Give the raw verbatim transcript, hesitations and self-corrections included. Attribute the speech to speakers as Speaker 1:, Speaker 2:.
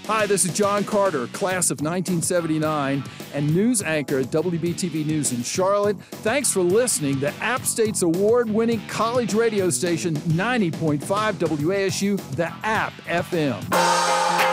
Speaker 1: Hi, this is John Carter, class of nineteen seventy-nine, and news anchor at W B T V News in Charlotte. Thanks for listening to App State's award-winning college radio station, ninety point five W A S U, The App F M.